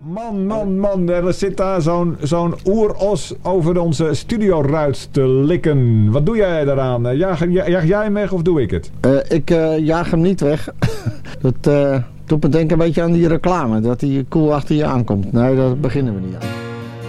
Man. Er zit daar zo'n oeros over onze studioruit te likken. Wat doe jij daaraan? Jaag jij hem weg of doe ik het? Ik jaag hem niet weg. Dat doet me denken een beetje aan die reclame. Dat die koe achter je aankomt. Nee, daar beginnen we niet aan.